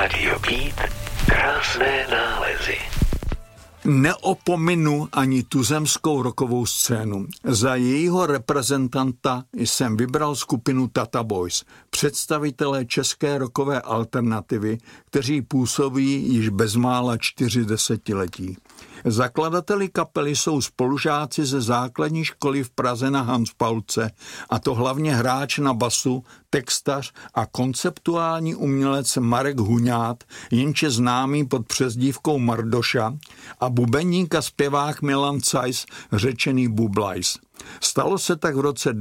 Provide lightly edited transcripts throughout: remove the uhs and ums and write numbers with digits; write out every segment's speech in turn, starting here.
Rádio Beat, krásné nálezy. Neopominu ani tuzemskou rockovou scénu. Za jejího reprezentanta jsem vybral skupinu Tata Boys, představitelé české rockové alternativy, kteří působí již bezmála 4 desetiletí. Zakladateli kapely jsou spolužáci ze základní školy v Praze na Hanspaulce, a to hlavně hráč na basu, textař a konceptuální umělec Marek Huňát, jenže známý pod přezdívkou Mardoša, a bubeník a zpěvák Milan Cajs, řečený Bublajs. Stalo se tak v roce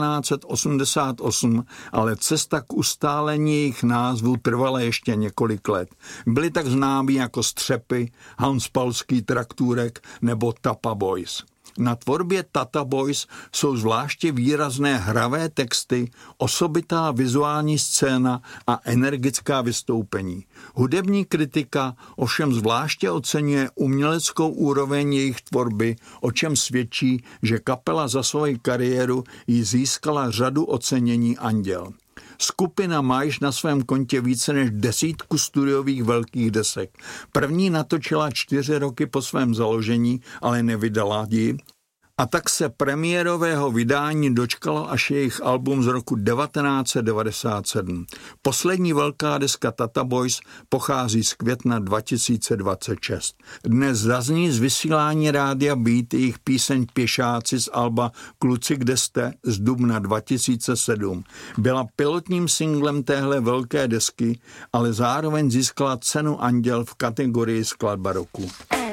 1988, ale cesta k ustálení jejich názvu trvala ještě několik let. Byli tak známí jako Střepy, Hanspaulský traktůrek nebo Tata Boys. Na tvorbě Tata Boys jsou zvláště výrazné hravé texty, osobitá vizuální scéna a energická vystoupení. Hudební kritika ovšem zvláště oceňuje uměleckou úroveň jejich tvorby, o čem svědčí, že kapela za svoji kariéru jí získala řadu ocenění Anděl. Skupina má již na svém kontě více než 10 studiových velkých desek. První natočila 4 roky po svém založení, ale nevydala ji, a tak se premiérového vydání dočkalo až jejich album z roku 1997. Poslední velká deska Tata Boys pochází z května 2026. Dnes zazní z vysílání Rádia Beat jejich píseň Pěšáci z alba Kluci, kde jste z dubna 2007. Byla pilotním singlem téhle velké desky, ale zároveň získala cenu Anděl v kategorii skladba roku.